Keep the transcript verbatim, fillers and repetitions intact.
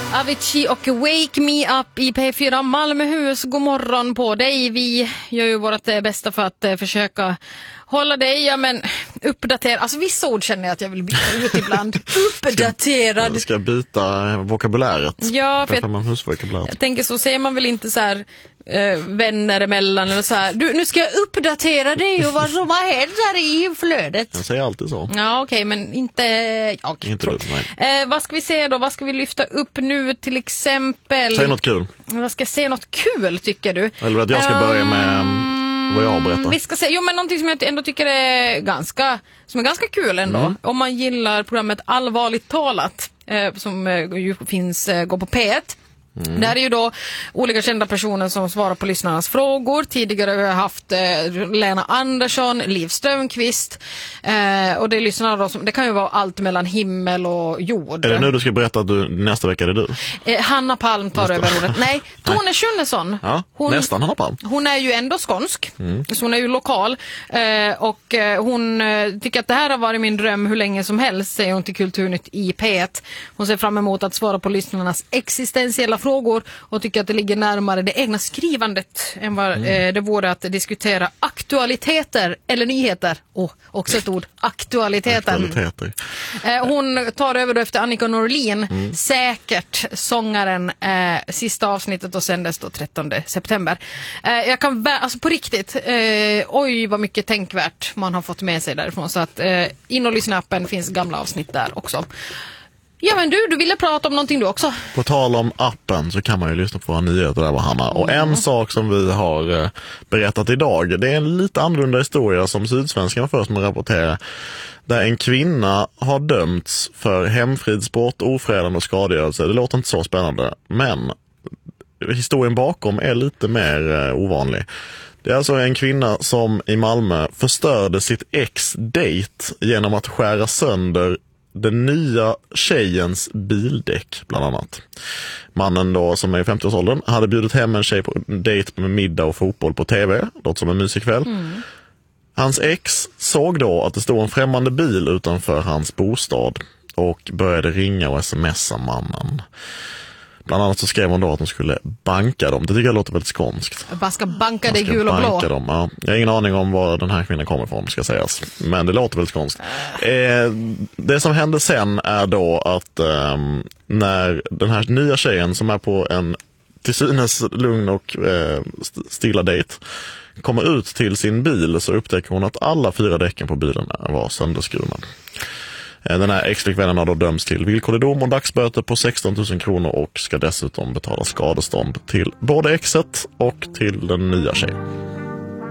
Avicii och Wake Me Up i P fyra Malmöhus. God morgon på dig. Vi gör ju vårt bästa för att försöka hålla dig, ja men uppdatera. Alltså vissa ord känner jag att jag vill byta ut ibland. Uppdaterad. Du ska byta vokabuläret. Ja, för jag, jag tänker så säger man väl inte så här äh, vänner emellan eller så här. Du, nu ska jag uppdatera dig och vad som har hänt här i flödet. Jag säger alltid så. Ja, okej, okay, men inte jag. Inte du, nej. Eh, vad ska vi säga då? Vad ska vi lyfta upp nu till exempel? Säg något kul. Vad ska jag säga något kul tycker du? Eller att jag ska börja med um, vad jag har berättat. Vi ska säga, jo men någonting som jag ändå tycker är ganska, som är ganska kul ändå. Mm. Om man gillar programmet Allvarligt talat eh, som eh, ju finns, eh, går på P ett. Mm. Det här är ju då olika kända personer som svarar på lyssnarnas frågor. Tidigare har vi haft eh, Lena Andersson, Liv Strömqvist eh, och det lyssnar då som, det kan ju vara allt mellan himmel och jord. Är det nu du ska berätta att du, nästa vecka är det du? Eh, Hanna Palm tar nästa. över ordet. Nej, Tone Schunnesson. Ja, hon, nästan Hanna Palm. Hon är ju ändå skånsk, mm. så hon är ju lokal eh, och eh, hon eh, tycker att det här har varit min dröm hur länge som helst, säger hon till Kulturnytt i P ett. Hon ser fram emot att svara på lyssnarnas existentiella frågor frågor och tycker att det ligger närmare det egna skrivandet än vad mm. eh, det vore att diskutera aktualiteter eller nyheter. Och också ett ord, aktualiteter. Aktualiteter. Eh, hon tar över då efter Annika Norlin, mm. säkert sångaren, eh, sista avsnittet och sändes då trettonde september. Eh, jag kan, vä- alltså på riktigt, eh, oj vad mycket tänkvärt man har fått med sig därifrån. Så att eh, in och lyssna appen, finns gamla avsnitt där också. Ja men du, du ville prata om någonting du också. På tal om appen så kan man ju lyssna på våra nyheter där, Hanna. Och en sak som vi har eh, berättat idag, det är en lite annorlunda historia som Sydsvenskan först med rapporterar. Där en kvinna har dömts för hemfridsbrott, ofredande och skadegörelse. Det låter inte så spännande, men historien bakom är lite mer eh, ovanlig. Det är alltså en kvinna som i Malmö förstörde sitt ex-date genom att skära sönder den nya tjejens bildäck bland annat. Mannen då som är i femtioårsåldern hade bjudit hem en tjej på dejt med middag och fotboll på tv, låt som en mysig kväll. Mm. Hans ex såg då att det stod en främmande bil utanför hans bostad och började ringa och smsa mannen. Bland annat så skrev hon då att hon skulle banka dem. Det tycker jag låter väldigt skånskt. Man ska banka det gul och blå. Dem. Ja. Jag har ingen aning om var den här kvinnan kommer ifrån, ska sägas. Men det låter väldigt skånskt. Äh. Eh, det som hände sen är då att eh, när den här nya tjejen som är på en till synes lugn och eh, stilla dejt kommer ut till sin bil, så upptäcker hon att alla fyra däcken på bilen var sönderskurna. Den här ex-flickvännen har då dömts till villkorlig dom och dagsböter på sexton tusen kronor och ska dessutom betala skadestånd till både exet och till den nya tjejen.